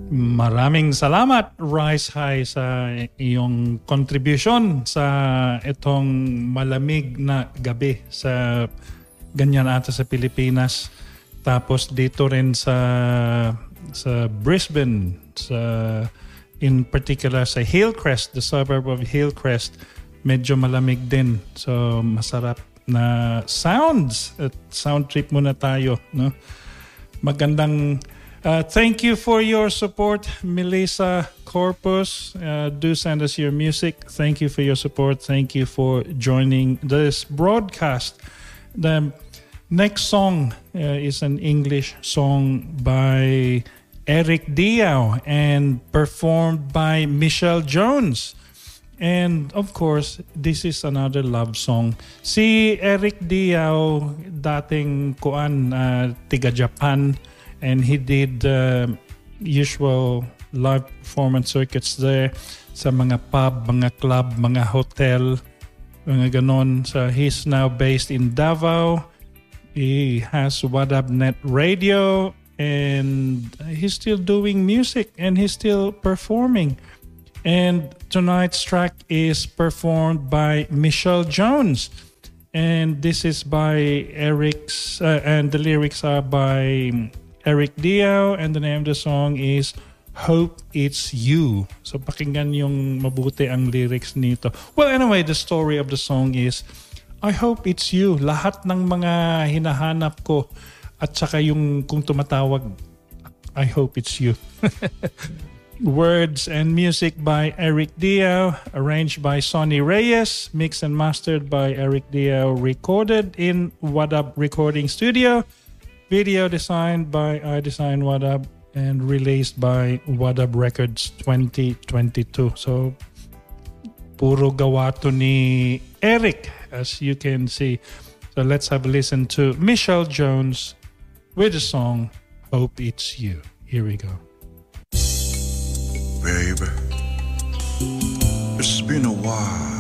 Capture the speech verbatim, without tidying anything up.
Maraming salamat, Rise High, sa iyong contribution sa itong malamig na gabi sa ganyan ata sa Pilipinas. Tapos dito rin sa sa Brisbane, sa in particular sa Hillcrest, the suburb of Hillcrest, medyo malamig din. So masarap na sounds at sound trip muna tayo, no? Magandang Uh, thank you for your support, Melissa Corpus. Uh, do send us your music. Thank you for your support. Thank you for joining this broadcast. The next song uh, is an English song by Eric Diao and performed by Michelle Jones. And of course, this is another love song. Si Eric Diao, dating kuan, uh, tiga Japan, and he did uh, usual live performance circuits there sa mga pub, mga club, mga hotel, mga ganon. So he's now based in Davao. He has What Up Net Radio, and he's still doing music and he's still performing. And tonight's track is performed by Michelle Jones. And this is by Eric's, uh, and the lyrics are by Eric Diao, and the name of the song is Hope It's You. So pakinggan yung mabuti ang lyrics nito. Well, anyway, the story of the song is I hope it's you. Lahat ng mga hinahanap ko at saka yung kung tumatawag, I hope it's you. Words and music by Eric Diao, arranged by Sonny Reyes, mixed and mastered by Eric Diao, recorded in What Up Recording Studio. Video designed by I Design What Up and released by What Up Records twenty twenty-two. So, puro gawa to ni Eric, as you can see. So, let's have a listen to Michelle Jones with the song Hope It's You. Here we go. Baby, it's been a while